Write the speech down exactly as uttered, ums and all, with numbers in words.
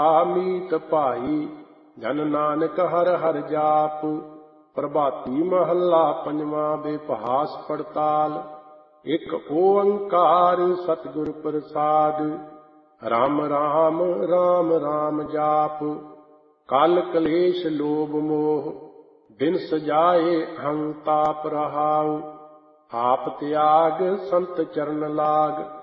ਮੀਤ ਭਾਈ ਜਨ ਨਾਨਕ ਹਰਿ ਹਰਿ ਜਾਪ। ਪ੍ਰਭਾਤੀ ਮਹੱਲਾ ਪੰਜਵਾਂ। ਬੇਪਹਾਸ ਪੜਤਾਲ। ਇੱਕ ਓੰਕਾਰ ਸਤਿਗੁਰ ਪ੍ਰਸਾਦ। ਰਾਮ ਰਾਮ ਰਾਮ ਰਾਮ ਜਾਪ। ਕਲ ਕਲੇਸ਼ ਲੋਭ ਮੋਹ ਬਿਨ ਸਜਾਏ ਅਹੰ ਤਾਪ ਰਹਾਉ। ਆਪ ਤਿਆਗ ਸੰਤ ਚਰਨ ਲਾਗ।